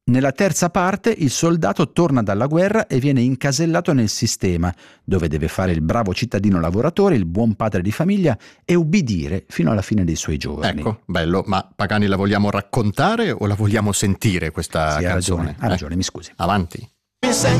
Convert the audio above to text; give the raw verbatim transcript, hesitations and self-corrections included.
Nella terza parte il soldato torna dalla guerra e viene incasellato nel sistema, dove deve fare il bravo cittadino lavoratore, il buon padre di famiglia e ubbidire fino alla fine dei suoi giorni. Ecco, bello, ma Pagani la vogliamo raccontare o la vogliamo sentire questa sì, canzone? Ha ragione, ha ragione, eh? mi scusi. Avanti.